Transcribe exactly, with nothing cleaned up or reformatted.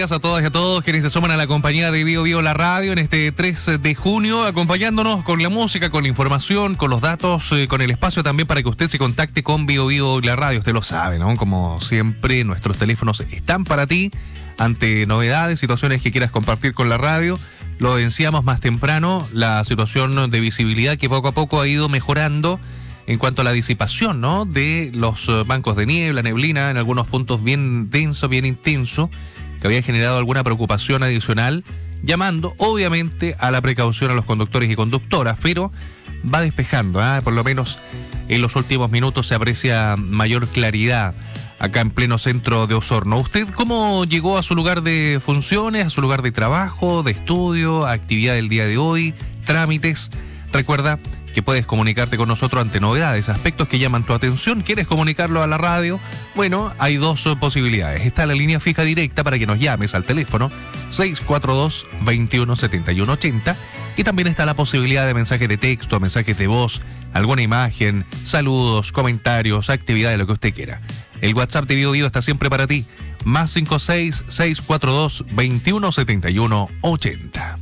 Gracias a todas y a todos quienes se suman a la compañía de Bio Bio La Radio en este tres de junio, acompañándonos con la música, con la información, con los datos, eh, con el espacio también para que usted se contacte con Bio Bio La Radio. Usted lo sabe, ¿no? Como siempre, nuestros teléfonos están para ti ante novedades, situaciones que quieras compartir con la radio. Lo decíamos más temprano, la situación de visibilidad que poco a poco ha ido mejorando en cuanto a la disipación, ¿no? De los bancos de niebla, neblina, en algunos puntos bien denso, bien intenso, que había generado alguna preocupación adicional, llamando obviamente a la precaución a los conductores y conductoras, pero va despejando, ¿eh? Por lo menos en los últimos minutos se aprecia mayor claridad acá en pleno centro de Osorno. ¿Usted cómo llegó a su lugar de funciones, a su lugar de trabajo, de estudio, actividad del día de hoy, trámites? Recuerda que puedes comunicarte con nosotros ante novedades, aspectos que llaman tu atención. ¿Quieres comunicarlo a la radio? Bueno, hay dos posibilidades. Está la línea fija directa para que nos llames al teléfono seis cuatro dos, veintiuno, setenta y uno, ochenta, y también está la posibilidad de mensajes de texto, mensajes de voz, alguna imagen, saludos, comentarios, actividades, lo que usted quiera. El WhatsApp de Bio Bio está siempre para ti. Más cinco seis, seis cuatro dos, veintiuno, setenta y uno, ochenta.